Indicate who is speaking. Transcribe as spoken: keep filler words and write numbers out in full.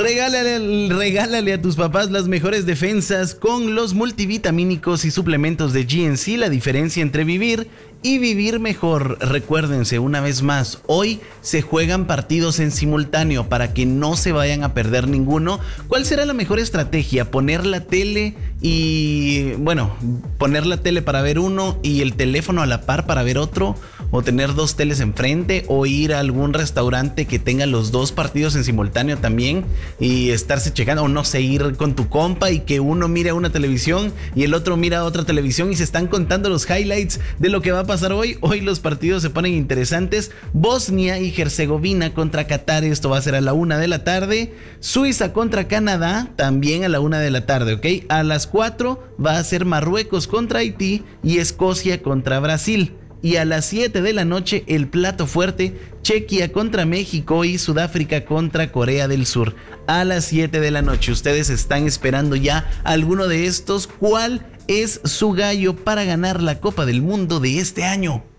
Speaker 1: Regálale, regálale a tus papás las mejores defensas con los multivitamínicos y suplementos de G N C, la diferencia entre vivir y vivir mejor. Recuérdense una vez más, hoy se juegan partidos en simultáneo para que no se vayan a perder ninguno. ¿Cuál será la mejor estrategia? Poner la tele y, bueno, poner la tele para ver uno y el teléfono a la par para ver otro, o tener dos teles enfrente, o ir a algún restaurante que tenga los dos partidos en simultáneo también y estarse checando, o no sé, ir con tu compa y que uno mire a una televisión y el otro mira a otra televisión y se están contando los highlights de lo que va a pasar hoy. Hoy los partidos se ponen interesantes. Bosnia y Herzegovina contra Qatar, esto va a ser a la una de la tarde. Suiza contra Canadá, también a la una de la tarde, ¿ok? A las cuatro va a ser Marruecos contra Haití y Escocia contra Brasil. Y a las siete de la noche el plato fuerte, Chequia contra México y Sudáfrica contra Corea del Sur. A las siete de la noche, ¿ustedes están esperando ya alguno de estos? ¿Cuál es su gallo para ganar la Copa del Mundo de este año?